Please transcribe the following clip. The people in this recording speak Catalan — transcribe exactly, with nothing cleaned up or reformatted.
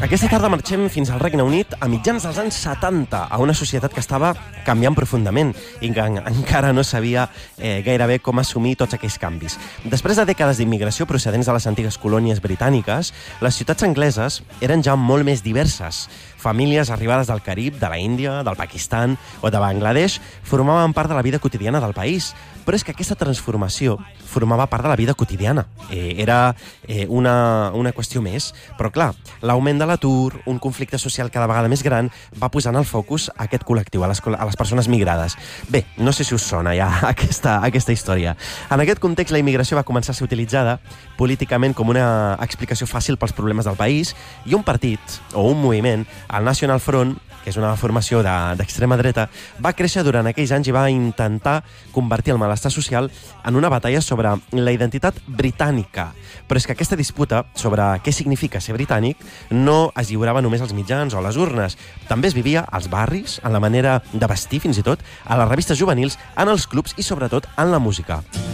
Aquesta tarda marxem fins al Regne Unit a mitjans dels anys setanta, a una societat que estava canviant profundament i que en, encara no sabia eh, gairebé com assumir tots aquells canvis. Després de dècades d'immigració procedents de les antigues colònies britàniques, les ciutats angleses eren ja molt més diverses. Famílies arribades del Carib, de la Índia, del Pakistan o de Bangladesh formaven part de la vida quotidiana del país. Però és que aquesta transformació formava part de la vida quotidiana. Eh, era eh, una, una qüestió més. Però clar, l'augment de l'atur, un conflicte social cada vegada més gran, va posant el focus a aquest col·lectiu, a les, a les persones migrades. Bé, no sé si us sona ja aquesta, aquesta història. En aquest context, la immigració va començar a ser utilitzada políticament com una explicació fàcil pels problemes del país i un partit, o un moviment, el National Front, que és una formació d'extrema dreta, va créixer durant aquells anys i va intentar convertir el malestar social en una batalla sobre la identitat britànica. Però és que aquesta disputa sobre què significa ser britànic no es lliurava només als mitjans o a les urnes. També es vivia als barris, en la manera de vestir fins i tot, a les revistes juvenils, en els clubs i sobretot en la música.